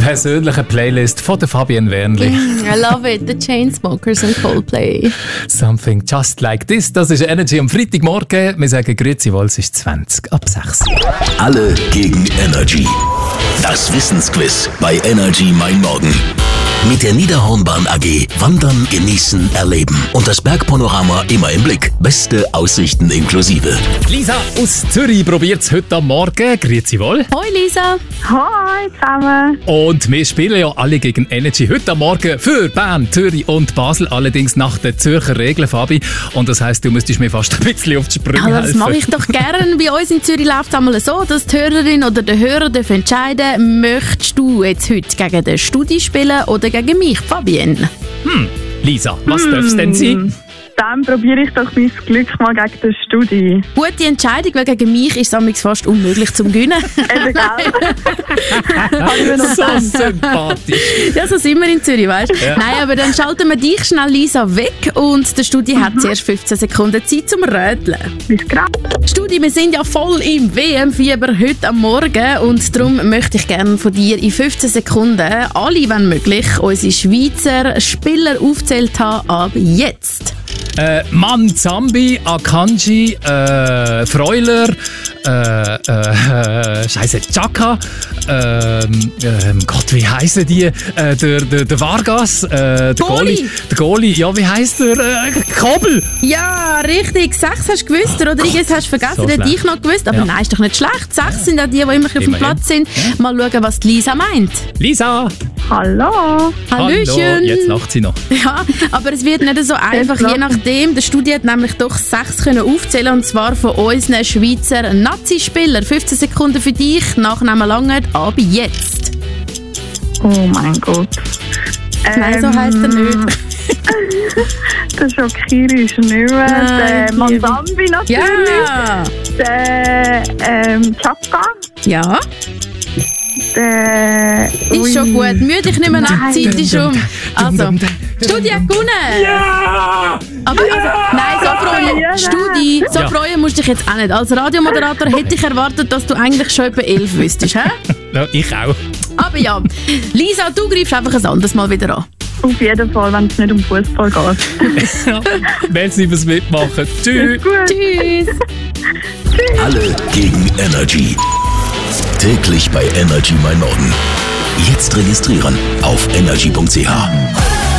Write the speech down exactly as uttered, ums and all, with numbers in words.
persönlichen Playlist von der Fabienne Wernli. I love it, the Chainsmokers and Coldplay. Something just like this. Das ist Energy am Freitagmorgen. Wir sagen Grüezi wohl, es ist zwanzig ab sechs. Alle gegen Energy. Das Wissensquiz bei Energy Mein Morgen. Mit der Niederhornbahn A G wandern, genießen, erleben. Und das Bergpanorama immer im Blick. Beste Aussichten inklusive. Lisa aus Zürich probiert es heute am Morgen. Grüezi wohl. Hoi Lisa. Hi zusammen. Und wir spielen ja alle gegen Energy heute am Morgen für Bern, Zürich und Basel. Allerdings nach den Zürcher Regeln, Fabi. Und das heisst, du müsstest mir fast ein bisschen auf die Sprünge Aber helfen. das mache ich doch gerne. Bei uns in Zürich läuft es einmal so, dass die Hörerin oder der Hörer darf entscheiden, möchtest du jetzt heute gegen den Studi spielen oder gegen mich, Fabienne? Hm, Lisa, was Hm. darf es denn sein? Dann probiere ich doch mein Glück mal gegen den Studi. Gute Entscheidung, weil gegen mich ist es fast unmöglich zu gewinnen. Eben, gell? So sympathisch. Ja, so sind wir in Zürich, weißt du? Ja. Nein, aber dann schalten wir dich schnell, Lisa, weg und der Studi hat zuerst fünfzehn Sekunden Zeit zum Rödeln. Bis grad. Studi, wir sind ja voll im W M-Fieber heute am Morgen und darum möchte ich gerne von dir in fünfzehn Sekunden alle, wenn möglich, unsere Schweizer Spieler aufgezählt haben ab jetzt. Äh, Manzambi, Akanji, äh, Freuler, äh, äh, Scheiße, Chaka, ähm, ähm, Gott, wie heissen die? Äh, der, der, der Vargas, äh, der Goalie. Goalie. Der Goalie, ja, wie heisst der? Äh, Kobel! Ja, richtig. Sechs hast du gewusst. Der Rodriguez hast du vergessen, so den hätte schlecht. ich noch gewusst. Aber Ja. nein, ist doch nicht schlecht. Sechs sind ja die, die immer auf dem Immerhin. Platz sind. Mal schauen, was die Lisa meint. Lisa! Hallo. Hallöchen. Hallo, jetzt lacht sie noch. Ja, aber es wird nicht so einfach, Jetzt je nachdem. Der Studi hat nämlich doch sechs können aufzählen, und zwar von unseren Schweizer Nazi-Spielern. fünfzehn Sekunden für dich, Nachnamen lange, ab jetzt. Oh mein Gott. Nein, so heisst er nicht. Der Shokiri ist nicht mehr. Nein, Der Manzambi natürlich. Ja! Der ähm, Chapka. Ja, Der... ist schon gut. Mühe dich nicht mehr nach, die Zeit ist um. Also, Studi hat gewonnen! Ja! Aber also, nein, so freuen, Ja, nein. Studi, so Ja. freuen musst du dich jetzt auch nicht. Als Radiomoderator hätte ich erwartet, dass du eigentlich schon etwa elf wüsstest. Hä? Ja, ich auch. Aber ja, Lisa, du greifst einfach ein anderes Mal wieder an. Auf jeden Fall, wenn es nicht um Fußball geht. Merci fürs Mitmachen. Tschüss. Gut. Tschüss! Alle gegen Energy. Täglich bei Energy Mein Morgen. Jetzt registrieren auf energy punkt c h.